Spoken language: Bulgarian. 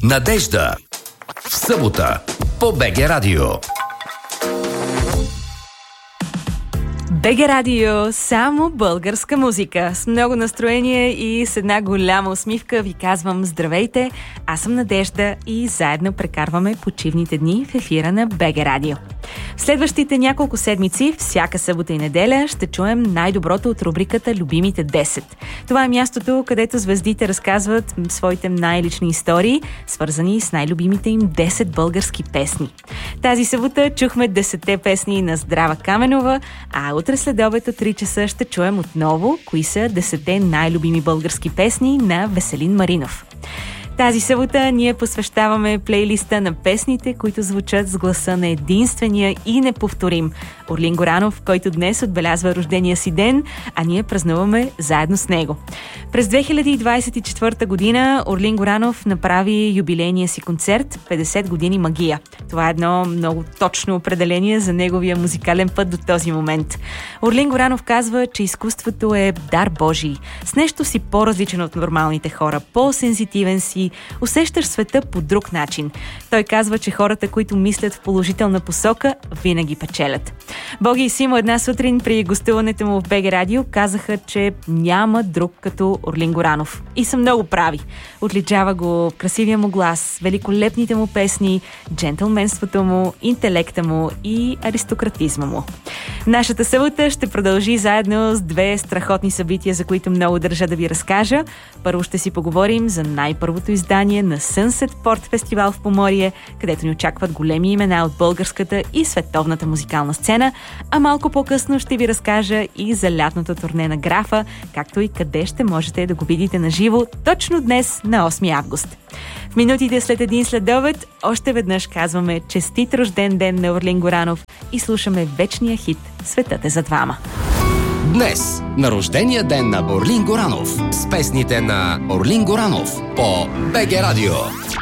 Надежда. В събота по БГ Радио. БГ Радио, само българска музика. С много настроение и с една голяма усмивка ви казвам здравейте. Аз съм Надежда и заедно прекарваме почивните дни в ефира на БГ Радио. В следващите няколко седмици, всяка събота и неделя, ще чуем най-доброто от рубриката Любимите 10. Това е мястото, където звездите разказват своите най-лични истории, свързани с най-любимите им 10 български песни. Тази събота чухме 10 песни на Здрава Каменова, а утре след обед от 3 часа ще чуем отново кои са 10 най-любими български песни на Веселин Маринов. Тази събота ние посвещаваме плейлиста на песните, които звучат с гласа на единствения и неповторим Орлин Горанов, който днес отбелязва рождения си ден, а ние празнуваме заедно с него. През 2024 година Орлин Горанов направи юбилейния си концерт 50 години магия. Това е едно много точно определение за неговия музикален път до този момент. Орлин Горанов казва, че изкуството е дар Божий, с нещо си по-различен от нормалните хора, по-сензитивен си, усещаш света по друг начин. Той казва, че хората, които мислят в положителна посока, винаги печелят. Боги и Симо една сутрин при гостуването му в БГ Радио казаха, че няма друг като Орлин Горанов. И са много прави. Отличава го красивия му глас, великолепните му песни, джентълменството му, интелекта му и аристократизма му. Нашата събота ще продължи заедно с две страхотни събития, за които много държа да ви разкажа. Първо ще си поговорим за най-първото издание на Sunset Port фестивал в Поморие, където ни очакват големи имена от българската и световната музикална сцена, а малко по-късно ще ви разкажа и за лятното турне на Графа, както и къде ще можете да го видите на живо точно днес на 8 август. В минутите след един следобед още веднъж казваме честит рожден ден на Орлин Горанов и слушаме вечния хит "Светът е за двама". Днес, на рождения ден на Орлин Горанов, с песните на Орлин Горанов по БГ Радио.